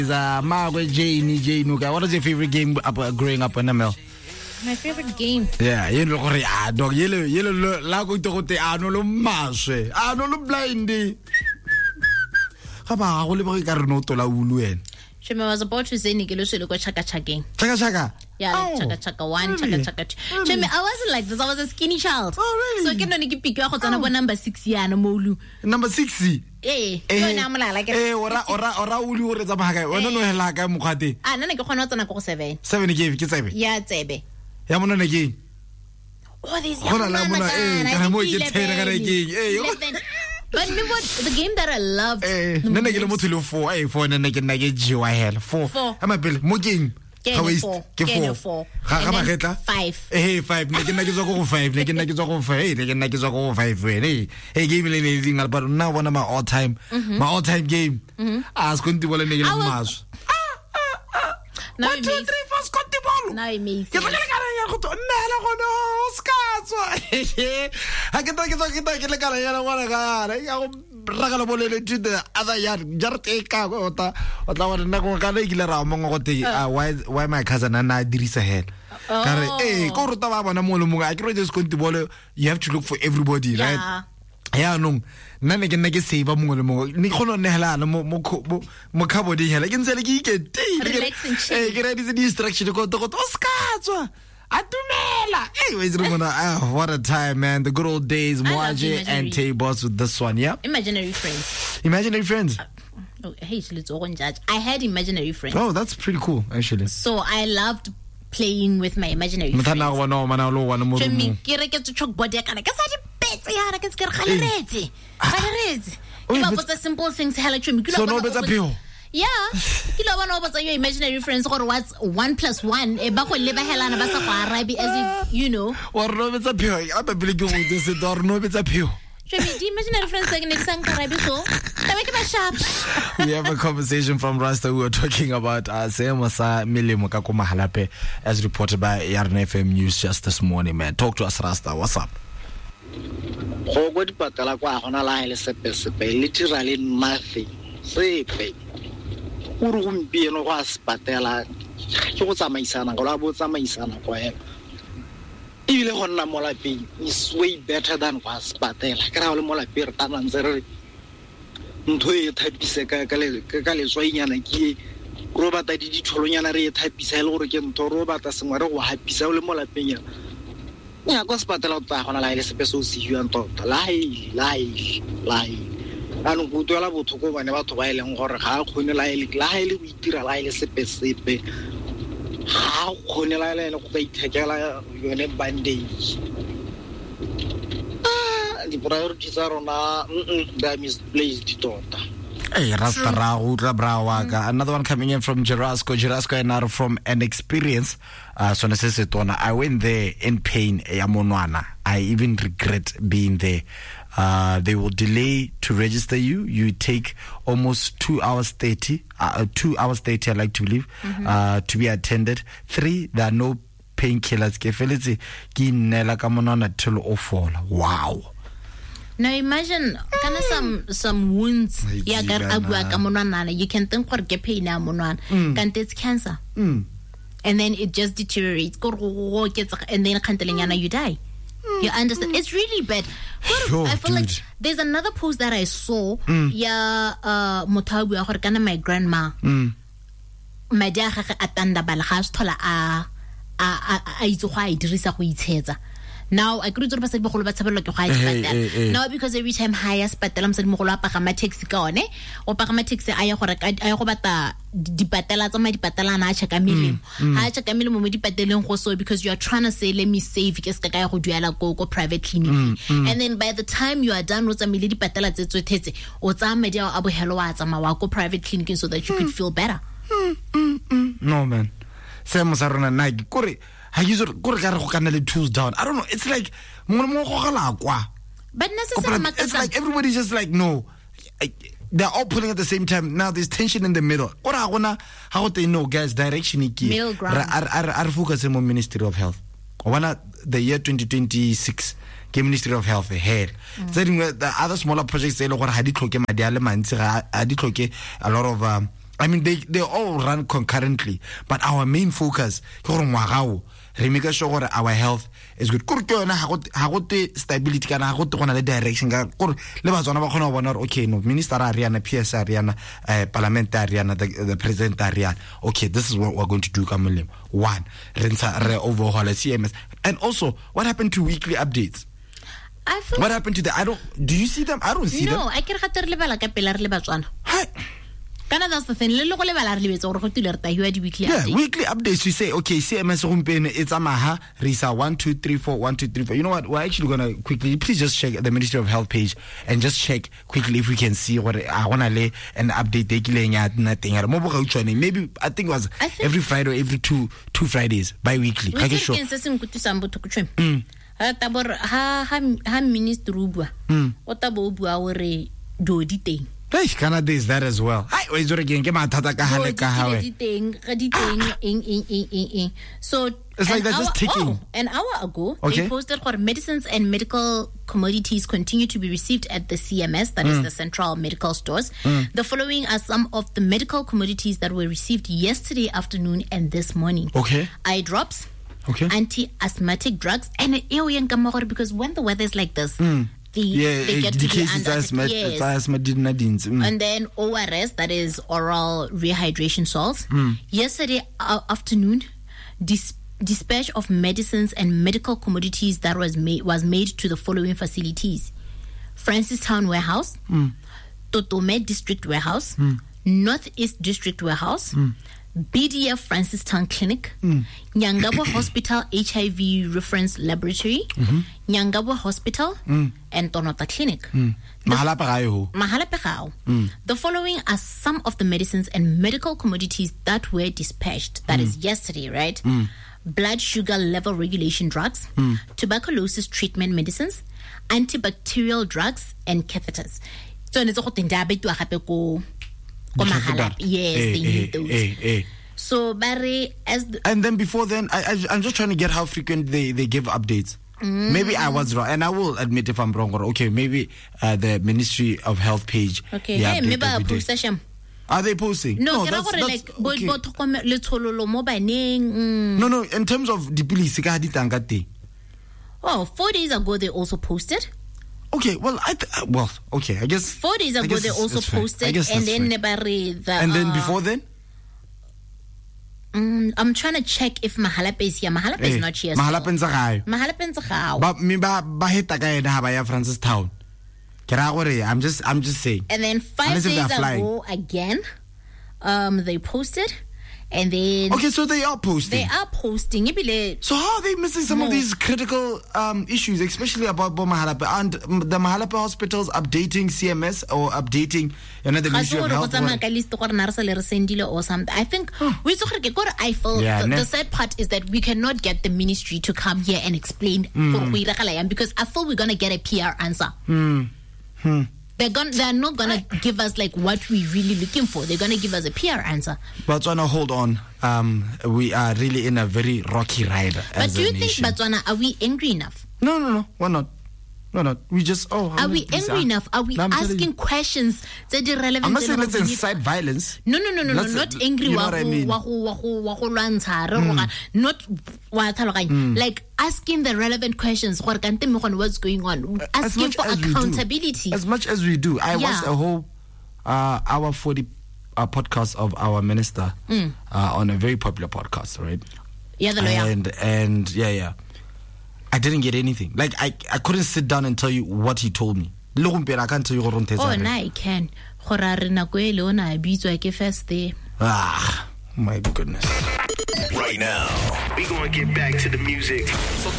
Margaret Jane, what is your favorite game growing up in ML? My favorite game. Yeah, you know, dog, yellow, lago to ano lo mashe, ano lo blindy. Haba, only boy carno to la uluen. She was about to say Nigelusi look at Chaka game. Chaka. Yeah, like Chaka 1, Chaka 2. Jimmy, I wasn't like this. I was a skinny child. Oh, really? So I can only pick you out on number 6 year and Molu. Number 60. Like ora uli ore tsa baka wena no hela ka mokgate nna ke khona tsana go 7 give ke 7 ya tsebe ya mona ne ke this khona la mona kana mo ke 10 kana ke but you know what the game that I loved nna ke le motho le 4 4 nna ke nna ke jiwa hela 4 ama pele mo king ke 4 ga ba getla 5 5 ne ke nna ke tswa go 5 ne ke nna ke tswa go 5 ne ke nna ke tswa go 5 wena game le le ding but now one of my all time game as konti bola ne ke le maso 1 2 3 4 konti bolo now it makes ke ba le kana ya go to nna la go no skatswa ha ke ke le kana ya ngwana ga ya go ragala bolele to the other yard jarte ka go ta o tla wa nna go ka le ile ra mo go te why my cousin ana dirisa hell kare go ruta ba bona mo le mo a ke just konti bolo you have to look for everybody right ya no nna ne ke nna ke save mo le mo ni khono nehelana mo khabodi hela ke ntse le ke ke ke re di distraction go to skatswa Atumela. Hey, what a time, man. The good old days, Moaje and Tay-Boss with this one, yeah? Imaginary friends. Imaginary friends? I had imaginary friends. Oh, that's pretty cool, actually. So I loved playing with my imaginary friends. Simple things. So no better pio. Yeah, kilo bana o botsa your imaginary friends gore what's 1 + 1 e ba go leba helana ba sa go arabi as if you know or no betsa pio a ba bile ke go tse or no betsa pio the imaginary friends like next sang arabi so ta be ke ba sharp. We have a conversation from Rasta who are talking about Semo sa Milimo ka ko Mahalape as reported by Yarn FM News just this morning, man. Talk to us, Rasta. What's up? Go go dipatala kwa gona la ile sepe literally nothing. Sepe uru gompieno go a spatela ke go tsamaisana go la bo tsamaisana kwa ena ile go nna mo lapeng is way better than go a spatela ka ra le mo lapeng re tana ntse re ntho e thapise ka le tswainyana ke ro bata di ditholonyana re e thapisa ile gore ke ntho ro bata sengwe re go hapisa o le mo lapeng ya go spatela o tla gona la ile sepe so se yuang tota lai ano go toela botho go bane batho ba ileng gore ga khone la ile go itira la ile sepe ga khone la ile go ithekela yone bandage di priorities are rona that misplaced tota. Hey, Rasta Rahutra Brawaka. Another one coming in from Jerasco and out from an experience. So necessitona. I went there in pain, Yamonwana. I even regret being there. They will delay to register you. You take almost 2 hours 30. 2 hours 30, I like to believe, to be attended. 3, there are no painkillers. Kefeletse ki nela ka monwana till o fall. Wow. Now imagine some wounds you can think what get pain now can it's cancer and then it just deteriorates and then you die. You understand? It's really bad. Sure, I feel like there's another post that I saw my grandma my dad atanda balhas tola a now I could do pass bogolo ba tshabelo ke ga now because every time higher patela msadi mogolo a pagama taxi ka one o pagama taxi a ya go bata dipatela tsa ma dipatela na a cheka melemo ha cheka melemo mo dipateleng go so because you are trying to say let me save ke ska ka go duela go private clinic and then by the time you are done with tsamile dipatela tse tswethetse o tsa medi a bohelo wa tsama wa go private clinic so that you could feel better. No man semo sa rona na ke kore ha you go kana le tools down. I don't know, it's like but necessarily it's like everybody's just like no, they're all pulling at the same time. Now there's tension in the middle. How they know guys direction middle ground are focus on Ministry of Health the year 2026 Ministry of Health here. The other smaller projects they look at a lot of I mean, they all run concurrently, but our main focus re make sure gore our health is good. Kore ke yona ha go stability kana ha go gona le direction ka gore le batswana ba khona go bona okay, no, minister a riana, PS a riana, parliament a riana, the president a riana. Okay, this is what we're going to do ka molemo. One, re overhaul CMS. And also, what happened to weekly updates? What happened to the do you see them? I don't see them. No, I can khater le bala ka pela re le batswana. Kana that's the thing. Le go le bala re le betsa gore go tile re tahiwa di weekly updates. Yeah, weekly updates. We say okay, CMS gompene it's amaha risa 1 2 3 4 1 2 3 4. You know what? We're actually gonna quickly please just check the Ministry of Health page and just check quickly if we can see what I wanna lay an update nothing. Maybe I think it was every Friday or every two Fridays bi-weekly. I guess sure. Ha minister ubua o tabo bua ore do di teng. Hey, Canada is that as well. Hi, we zore ke mathata ka hale ka hawe. So it's like they're just ticking. An hour ago, they posted for medicines and medical commodities continue to be received at the CMS, that is the Central Medical Stores. The following are some of the medical commodities that were received yesterday afternoon and this morning. Eye drops, anti-asthmatic drugs, and because when the weather is like this, they get to be under and then ORS, that is oral rehydration salts. Yesterday afternoon, dispatch of medicines and medical commodities that was made to the following facilities: Francistown Warehouse, Totome District Warehouse, Northeast District Warehouse, BDF Francistown Clinic, Nyangabwa Hospital HIV Reference Laboratory, Nyangabwa Hospital, and Tonota Clinic. The following are some of the medicines and medical commodities that were dispatched. That is yesterday, right? Blood sugar level regulation drugs, tuberculosis treatment medicines, antibacterial drugs, and catheters. So yes, they need those. So, Barry, and then before then, I'm just trying to get how frequent they give updates. Maybe I was wrong, and I will admit if I'm wrong. Or okay, maybe the Ministry of Health page. Okay, hey, maybe I'll post them. Are they posting? No, that's like okay. No. In terms of the police, 4 days ago they also posted. Okay, well, I guess 4 days ago they also posted, and then and then before then. I'm trying to check if Mahalape is here. Mahalape is not here. Mahalape but me ba heta ka ena ha ba ya Francistown. I'm just saying. And then 5 days ago again, they posted. And then so they are posting. So how are they missing some of these critical issues, especially about Mahalape and the Mahalape hospitals updating CMS or updating the Ministry of Health? Or something. I think I feel the sad part is that we cannot get the ministry to come here and explain because I feel we're gonna get a PR answer. They're not gonna give us like what we're really looking for. They're gonna give us a PR answer. Botswana, hold on. We are really in a very rocky ride. But do you think Botswana, are we angry enough? No. We're not. We just are we angry enough? Are we asking questions that are relevant? I'm not saying let's incite violence. No. Not angry. You know what I mean? Not like asking the relevant questions. What's going on? Asking for accountability. As much as we do. I watched a whole hour 40 podcast of our minister on a very popular podcast, right? Yeah, the lawyer. And I didn't get anything. Like I couldn't sit down and tell you what he told me. I can't tell you what he told me. I can. My goodness. Right now, we're going to get back to the music. So